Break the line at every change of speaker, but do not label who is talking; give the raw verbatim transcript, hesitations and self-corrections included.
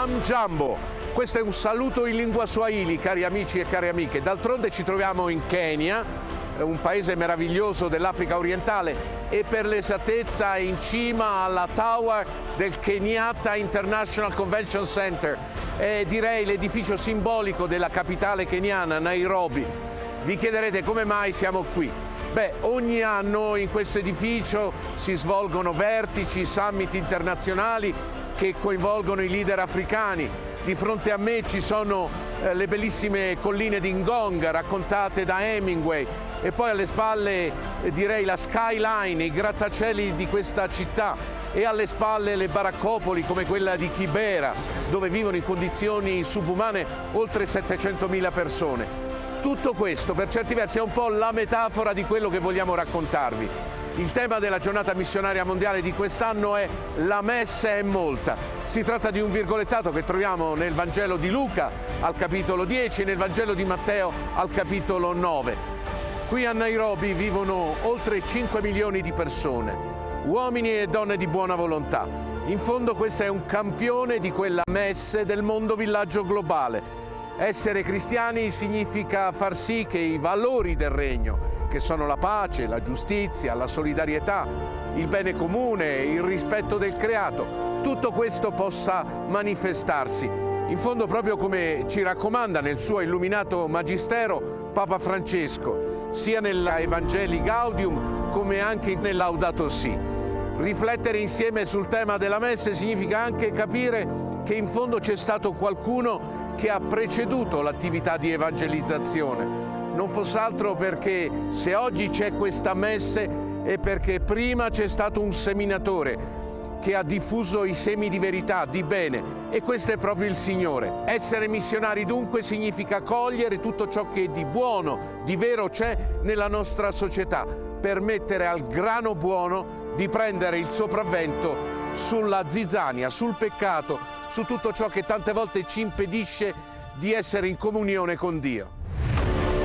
Hamjambo. Questo è un saluto in lingua swahili, cari amici e cari amiche. D'altronde ci troviamo in Kenya, un paese meraviglioso dell'Africa orientale, e per l'esattezza in cima alla tower del Kenyatta International Convention Center. È, direi, l'edificio simbolico della capitale keniana, Nairobi. Vi chiederete come mai siamo qui. Beh, ogni anno in questo edificio si svolgono vertici, summit internazionali che coinvolgono i leader africani. Di fronte a me ci sono eh, le bellissime colline di Ngong raccontate da Hemingway, e poi alle spalle eh, direi la skyline, i grattacieli di questa città, e alle spalle le baraccopoli come quella di Kibera, dove vivono in condizioni subumane oltre settecentomila persone. Tutto questo per certi versi è un po' la metafora di quello che vogliamo raccontarvi. Il tema della giornata missionaria mondiale di quest'anno è "La messe è molta". Si tratta di un virgolettato che troviamo nel Vangelo di Luca al capitolo dieci e nel Vangelo di Matteo al capitolo nove. Qui a Nairobi vivono oltre cinque milioni di persone, uomini e donne di buona volontà. In fondo questo è un campione di quella messe del mondo villaggio globale. Essere cristiani significa far sì che i valori del regno, che sono la pace, la giustizia, la solidarietà, il bene comune, il rispetto del creato, tutto questo possa manifestarsi. In fondo, proprio come ci raccomanda nel suo illuminato magistero Papa Francesco, sia nell'Evangelii Gaudium come anche nel Laudato Si. Riflettere insieme sul tema della messe significa anche capire che in fondo c'è stato qualcuno che ha preceduto l'attività di evangelizzazione. Non fosse altro perché se oggi c'è questa messe è perché prima c'è stato un seminatore che ha diffuso i semi di verità, di bene, e questo è proprio il Signore. Essere missionari dunque significa cogliere tutto ciò che di buono, di vero c'è nella nostra società, permettere al grano buono di prendere il sopravvento sulla zizzania, sul peccato, su tutto ciò che tante volte ci impedisce di essere in comunione con Dio.